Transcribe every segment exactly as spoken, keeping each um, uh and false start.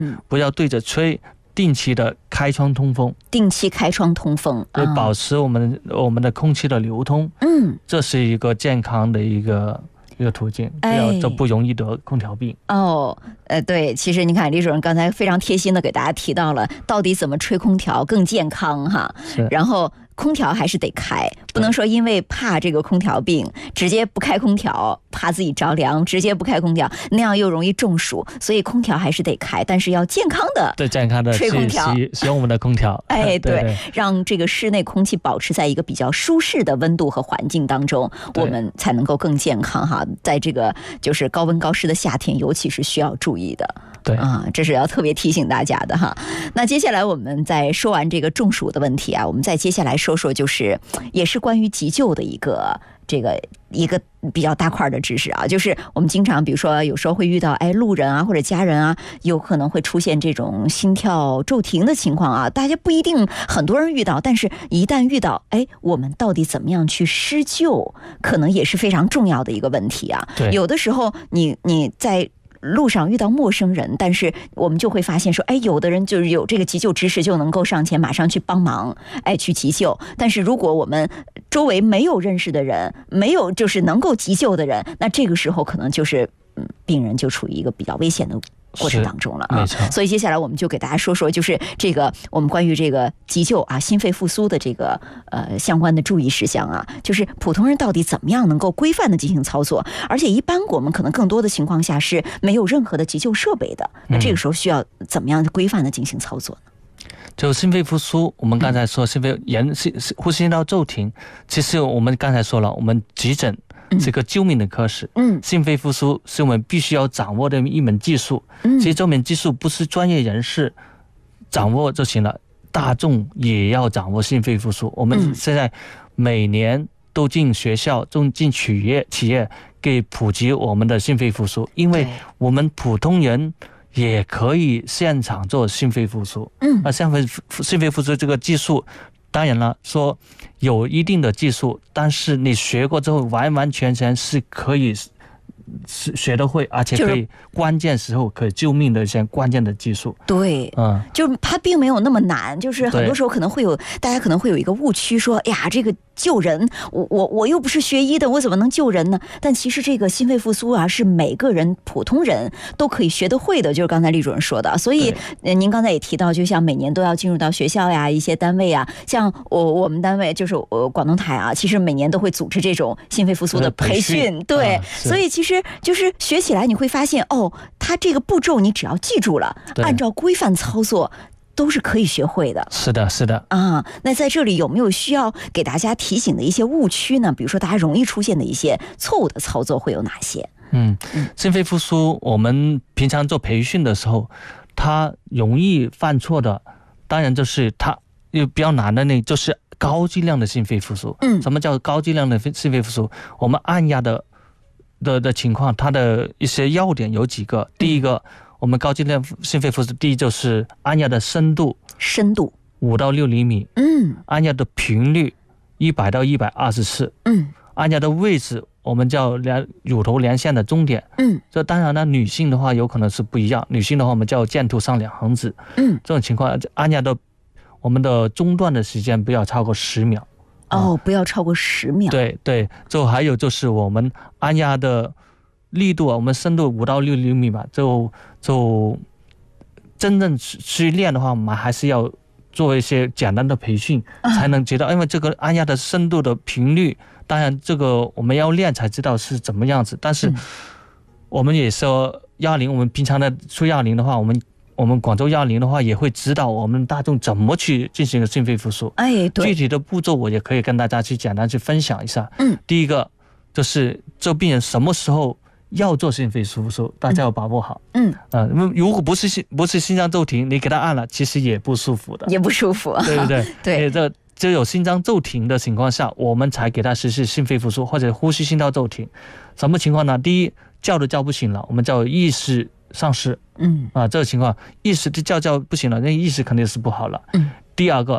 不要对着吹，定期的开窗通风， 定期开窗通风， 对，保持我们我们的空气的流通，嗯，这是一个健康的一个一个途径，不要就不容易得空调病。 哦，呃，对，其实你看李主任刚才非常贴心的给大家提到了，到底怎么吹空调更健康哈，然后。空调还是得开，不能说因为怕这个空调病直接不开空调，怕自己着凉直接不开空调，那样又容易中暑，所以空调还是得开，但是要健康的对健康的吹空调， 使用我们的空调， 哎，对，对，让这个室内空气保持在一个比较舒适的温度和环境当中，我们才能够更健康哈。在这个就是高温高湿的夏天，尤其是需要注意的。 对啊，这是要特别提醒大家的哈。那接下来我们再说完这个中暑的问题啊，我们再接下来说说就是也是关于急救的一个这个一个比较大块的知识啊，就是我们经常比如说有时候会遇到哎路人啊或者家人啊，有可能会出现这种心跳骤停的情况啊，大家不一定很多人遇到，但是一旦遇到，哎，我们到底怎么样去施救，可能也是非常重要的一个问题啊。 对， 有的时候你你在路上遇到陌生人，但是我们就会发现说，哎，有的人就是有这个急救知识，就能够上前马上去帮忙，哎，去急救。但是如果我们周围没有认识的人，没有就是能够急救的人，那这个时候可能就是嗯，病人就处于一个比较危险的过程当中了啊。所以接下来我们就给大家说说，就是这个我们关于这个急救啊、心肺复苏的这个呃相关的注意事项啊，就是普通人到底怎么样能够规范的进行操作，而且一般我们可能更多的情况下是没有任何的急救设备的，那这个时候需要怎么样规范的进行操作呢？ 就心肺复苏，我们刚才说心肺炎、呼吸心跳骤停，其实我们刚才说了，我们急诊是个救命的科室，嗯，心肺复苏是我们必须要掌握的一门技术，嗯，其实这门技术不是专业人士掌握就行了，大众也要掌握心肺复苏。我们现在每年都进学校、都进企业、企业给普及我们的心肺复苏，因为我们普通人也可以现场做心肺复苏。嗯，那心肺心肺复苏这个技术，当然了，说有一定的技术，但是你学过之后，完完全全是可以学得会，而且可以关键时候可以救命的一些关键的技术。 对，嗯，就它并没有那么难，就是很多时候可能会有大家可能会有一个误区，说，哎呀，这个救人，我我我又不是学医的，我怎么能救人呢？但其实这个心肺复苏啊，是每个人普通人都可以学得会的，就是刚才李主任说的。所以您刚才也提到，就像每年都要进入到学校呀、一些单位啊，像我我们单位就是呃广东台啊，其实每年都会组织这种心肺复苏的培训，对，啊、所以其实就是学起来你会发现，哦，它这个步骤你只要记住了，按照规范操作。都是可以学会的。 是的，是的啊。那在这里有没有需要给大家提醒的一些误区呢？比如说大家容易出现的一些错误的操作会有哪些？ 嗯，心肺复苏我们平常做培训的时候，它容易犯错的，当然就是它又比较难的那，就是高剂量的心肺复苏。嗯，什么叫高剂量的心肺复苏？我们按压的的的情况，它的一些要点有几个。第一个。嗯，我们高剂量心肺复苏，第一就是按压的深度， 深度五到六厘米，嗯，按压的频率一百到一百二十次，嗯，按压的位置我们叫连乳头连线的终点，嗯，这当然呢，女性的话有可能是不一样，女性的话我们叫剑突上两横指，嗯，这种情况按压的我们的中断的时间不要超过十秒， 哦，不要超过十秒， 对对，就还有就是我们按压的力度啊，我们深度五到六厘米吧，就就真正去练的话，我们还是要做一些简单的培训，才能知道，因为这个按压的深度的频率，当然这个我们要练才知道是怎么样子。但是我们也说幺零，我们平常的出幺零的话，我们我们广州幺零的话也会指导我们大众怎么去进行心肺复苏。 哎，对， 具体的步骤我也可以跟大家去简单去分享一下。嗯，第一个就是这病人什么时候要做心肺复苏，大家要把握好。嗯，呃，如果不是心不是心脏骤停，你给他按了，其实也不舒服的， 也不舒服， 对不对？ 对， 这只有心脏骤停的情况下，我们才给他实施心肺复苏或者呼吸心跳骤停。什么情况呢？第一，叫都叫不醒了，我们叫意识丧失。嗯，啊，这个情况意识叫叫不醒了，那意识肯定是不好了。嗯，第二个，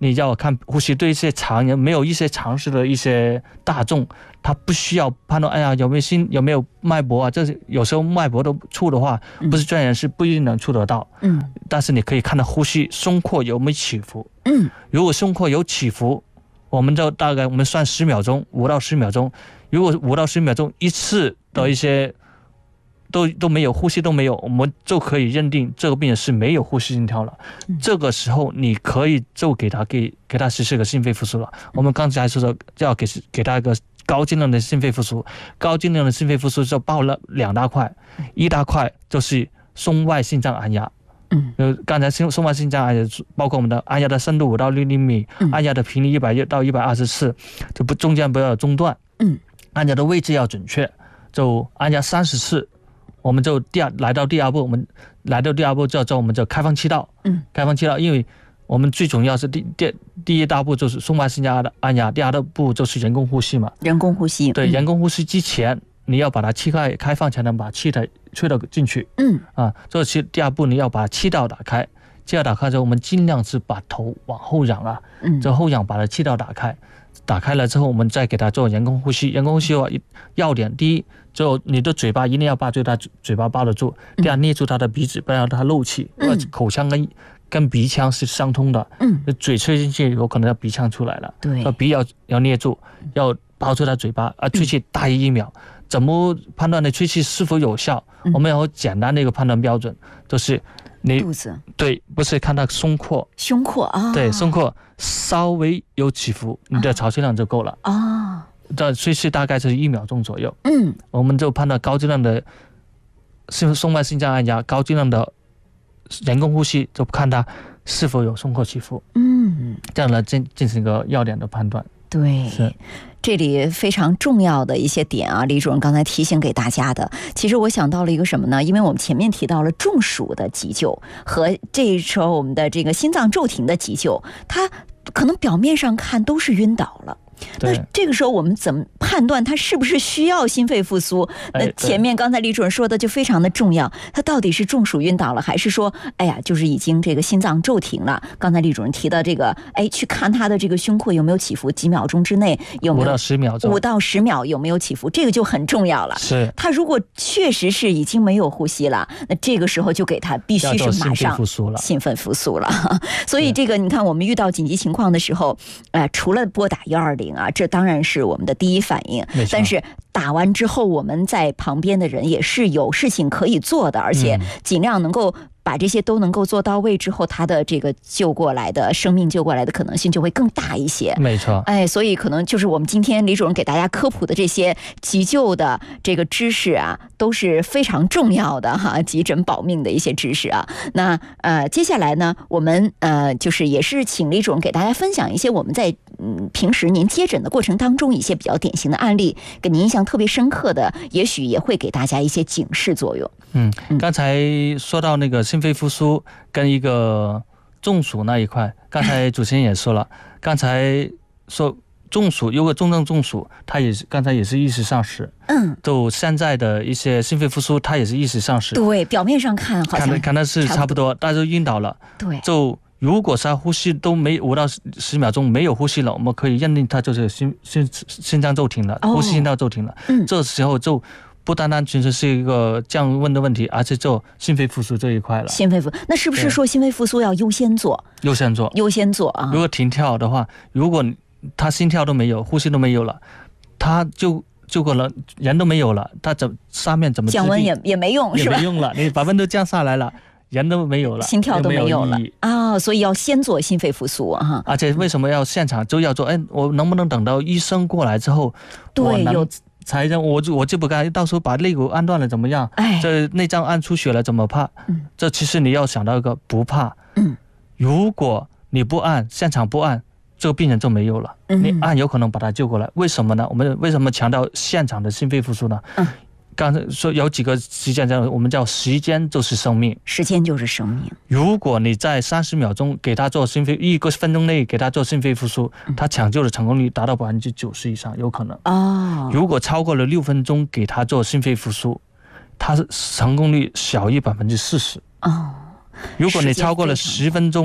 你要看呼吸，对一些常人没有一些常识的一些大众，他不需要判断，哎呀有没有心有没有脉搏啊，这有时候脉搏都触的话，不是专业人士不一定能触得到。嗯，但是你可以看到呼吸胸廓有没有起伏。嗯，如果胸廓有起伏，我们就大概我们算十秒钟，五到十秒钟。如果五到十秒钟一次的一些都都没有呼吸都没有，我们就可以认定这个病人是没有呼吸心跳了。嗯、这个时候你可以就给他给给他实施个心肺复苏了。我们刚才说的要给给他一个高剂量的心肺复苏，高剂量的心肺复苏就包了两大块，一大块就是松外心脏按压。嗯，刚才松外心脏按压包括我们的按压的深度五到六厘米，按压的频率一百到一百二十次，就不中间不要有中断。嗯，按压的位置要准确，就按压三十次。我们就第二来到第二步，我们来到第二步叫做我们叫开放气道。嗯，开放气道，因为我们最重要是第第第一大步就是松外心脏的按压，第二大步就是人工呼吸嘛。 人工呼吸。 对，嗯、人工呼吸之前你要把它气开开放，才能把气体吹到进去。嗯，啊，这是第二步，你要把气道打开。气道打开之后，我们尽量是把头往后仰啊，嗯，这后仰把它气道打开。打开了之后，我们再给它做人工呼吸。人工呼吸的话，要点第一，就你的嘴巴一定要把最大嘴巴包得住；第二，捏住他的鼻子，不要让他漏气。嗯、口腔跟跟鼻腔是相通的，嗯，嘴吹进去有可能要鼻腔出来了。对，鼻要要捏住，要包住他嘴巴，啊，吹气大于一秒。怎么判断的吹气是否有效？嗯、我们有简单的一个判断标准，就是你肚子对，不是看到胸廓， 胸廓啊， 对，胸廓稍微有起伏，你的潮气量就够了啊。这吹气大概是一秒钟左右，嗯，我们就判断高剂量的松外心脏按压，高剂量的人工呼吸，就看它是否有胸廓起伏，嗯，这样来进进行一个要点的判断。 对，是这里非常重要的一些点啊，李主任刚才提醒给大家的。其实我想到了一个什么呢？因为我们前面提到了中暑的急救和这时候我们的这个心脏骤停的急救，它可能表面上看都是晕倒了。那这个时候我们怎么判断他是不是需要心肺复苏？那前面刚才李主任说的就非常的重要，他到底是中暑晕倒了，还是说哎呀就是已经这个心脏骤停了？刚才李主任提到这个，哎，去看他的这个胸廓有没有起伏，几秒钟之内有没有五到十秒钟， 五到十秒有没有起伏，这个就很重要了。 是他如果确实是已经没有呼吸了，那这个时候就给他必须是马上心肺复苏了。所以这个你看，我们遇到紧急情况的时候，呃，除了拨打一二零啊，这当然是我们的第一反应。但是打完之后，我们在旁边的人也是有事情可以做的，而且尽量能够把这些都能够做到位之后，他的这个救过来的生命救过来的可能性就会更大一些。 没错， 哎，所以可能就是我们今天李主任给大家科普的这些急救的这个知识啊，都是非常重要的哈，急诊保命的一些知识啊。那呃，接下来呢，我们呃就是也是请李主任给大家分享一些我们在嗯平时您接诊的过程当中一些比较典型的案例，给您印象特别深刻的，也许也会给大家一些警示作用。 嗯，刚才说到那个心肺复苏跟一个中暑那一块，刚才主持人也说了，刚才说中暑，如果重症中暑，它也是刚才也是意识丧失。嗯，就现在的一些心肺复苏，它也是意识丧失。 对，表面上看好像看看的是差不多，但是晕倒了。 对， 就如果他呼吸都没五到十秒钟没有呼吸了，我们可以认定他就是心心心脏骤停了，呼吸心跳骤停了。嗯，这时候就不单单纯粹是一个降温的问题，而且做心肺复苏这一块了。 心肺复那是不是说心肺复苏要优先做？ 优先做， 优先做啊！ 如果停跳的话，如果他心跳都没有，呼吸都没有了，他就就可能人都没有了，他怎上面怎么降温也也没用，是吧？ 也没用了，你把温度降下来了。人都没有了， 心跳都没有了啊、哦，所以要先做心肺复苏啊！ 而且为什么要现场就要做？哎，我能不能等到医生过来之后， 对，有才让我我就不该到时候把肋骨按断了怎么样？哎，这内脏按出血了怎么怕？嗯，这其实你要想到一个不怕。嗯，如果你不按，现场不按，这个病人就没有了。嗯，你按有可能把他救过来，为什么呢？我们为什么强调现场的心肺复苏呢？嗯。刚才说有几个时间叫我们叫时间就是生命， 时间就是生命。 如果你在三十秒钟给他做心肺，一个分钟内给他做心肺复苏，他抢救的成功率达到百分之九十以上，有可能。哦，如果超过了六分钟给他做心肺复苏，他成功率小于百分之四十。哦，如果你超过了十分钟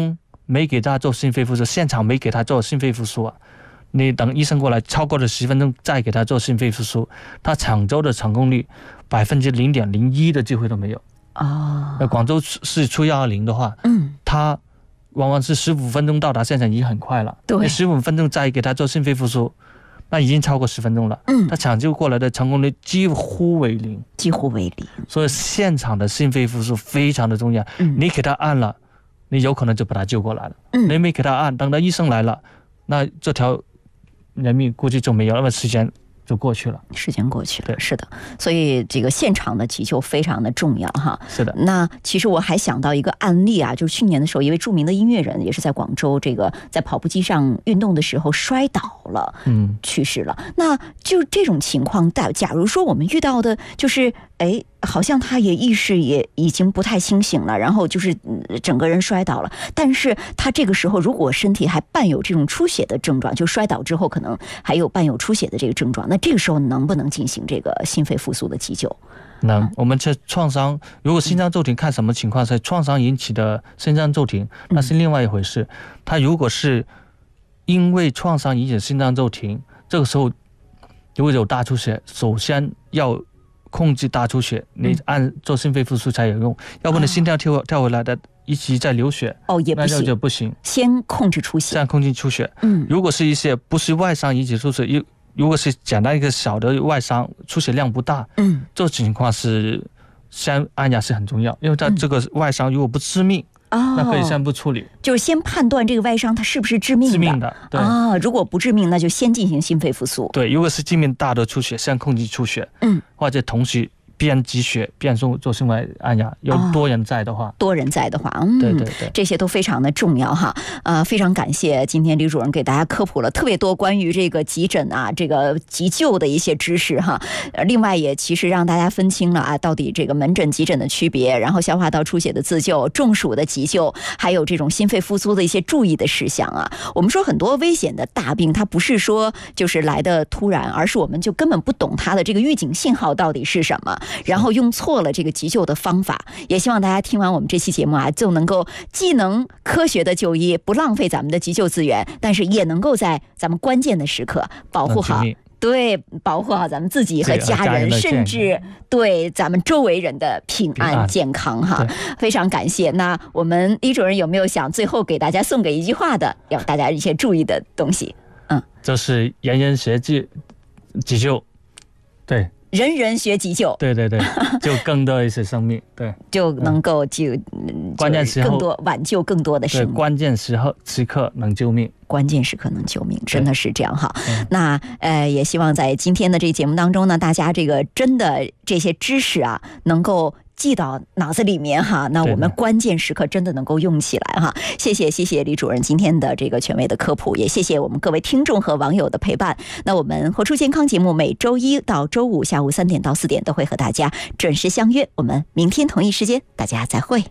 没给他做心肺复苏，现场没给他做心肺复苏啊，你等医生过来超过了十分钟再给他做心肺复苏，他抢救的成功率百分之零点零一的机会都没有啊。广州是出幺二零的话，嗯，他往往是十五分钟到达现场已经很快了，对，十五分钟再给他做心肺复苏，那已经超过十分钟了。嗯，他抢救过来的成功率几乎为零， 几乎为零。 所以现场的心肺复苏非常的重要。嗯，你给他按了，你有可能就把他救过来了。嗯，你没给他按，等到医生来了，那这条人命估计就没有，那么时间就过去了， 时间过去了，是的，所以这个现场的急救非常的重要哈。 是的。 那其实我还想到一个案例啊，就是去年的时候，一位著名的音乐人也是在广州这个在跑步机上运动的时候摔倒了，嗯，去世了。那就这种情况，假如说我们遇到的就是哎，好像他也意识也已经不太清醒了，然后就是整个人摔倒了，但是他这个时候如果身体还伴有这种出血的症状，就摔倒之后可能还有伴有出血的这个症状，那这个时候能不能进行这个心肺复苏的急救？ 能。我们这创伤，如果心脏骤停看什么情况是创伤引起的心脏骤停，那是另外一回事。他如果是因为创伤引起的心脏骤停，这个时候如果有大出血，首先要控制大出血，你按做心肺复苏才有用，要不然心跳跳跳回来的一直在流血， 哦也不行， 那就不行。 先控制出血， 先控制出血。嗯，如果是一些不是外伤引起出血，如果是简单一个小的外伤，出血量不大，嗯，这种情况是先按压是很重要，因为它这个外伤如果不致命。哦，那可以先不处理， 就是先判断这个外伤它是不是致命的。 致命的，对啊，如果不致命，那就先进行心肺复苏。 对，如果是致命大的出血，先控制出血，嗯，或者同时边止血边做做心外按压，有多人在的话，哦、 多人在的话，嗯， 对对对， 这些都非常的重要哈。呃，非常感谢今天李主任给大家科普了特别多关于这个急诊啊、这个急救的一些知识哈。呃，另外也其实让大家分清了啊，到底这个门诊、急诊的区别，然后消化道出血的自救、中暑的急救，还有这种心肺复苏的一些注意的事项啊。我们说很多危险的大病，它不是说就是来的突然，而是我们就根本不懂它的这个预警信号到底是什么。然后用错了这个急救的方法，也希望大家听完我们这期节目啊，就能够既能科学的就医，不浪费咱们的急救资源，但是也能够在咱们关键的时刻保护好，对，保护好咱们自己和家人，甚至对咱们周围人的平安健康哈。非常感谢。那我们李主任有没有想最后给大家送给一句话的，要大家一些注意的东西？嗯， 就是人人学急急救，对。 人人学急救， 对对对，就更多一些生命，对， 就能够救， 嗯、关键时候更多挽救更多的生命， 关键时候时刻能救命， 关键时刻能救命，真的是这样哈。那呃，也希望在今天的这个节目当中呢，大家这个真的这些知识啊，能够记到脑子里面哈，那我们关键时刻真的能够用起来哈。谢谢谢谢李主任今天的这个权威的科普，也谢谢我们各位听众和网友的陪伴。那我们活出健康节目每周一到周五下午三点到四点都会和大家准时相约，我们明天同一时间大家再会。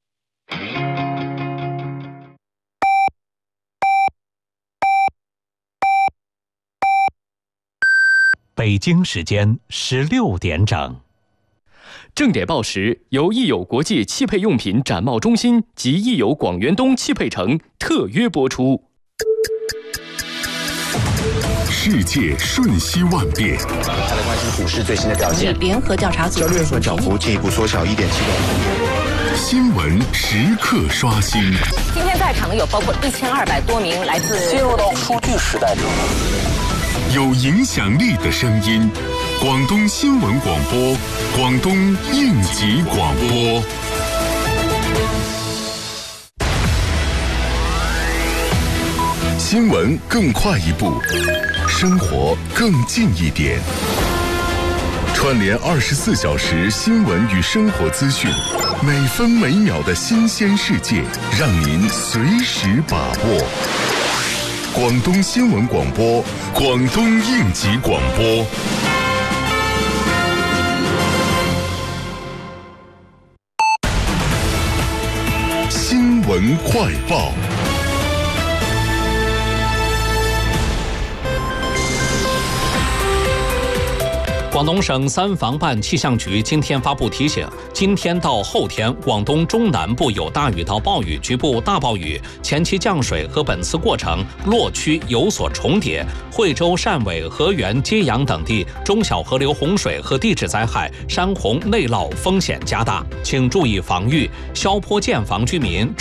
北京时间十六点整。 正点报时由益友国际汽配用品展贸中心及益友广元东汽配城特约播出。 世界瞬息万变， 再来关心股市最新的表现。 联合调查组交易员涨幅进一步缩小一点七个百分点。 新闻时刻刷新。 今天在场的有包括一千二百多名来自进入到数据时代。 有影响力的声音，广东新闻广播，广东应急广播。新闻更快一步，生活更近一点。串联二十四小时新闻与生活资讯，每分每秒的新鲜世界，让您随时把握。广东新闻广播，广东应急广播。新闻快报。 广东省三防办气象局今天发布提醒，今天到后天，广东中南部有大雨到暴雨，局部大暴雨，前期降水和本次过程落区有所重叠，惠州、汕尾、河源、揭阳等地中小河流洪水和地质灾害、山洪内涝风险加大，请注意防御。萧坡建房居民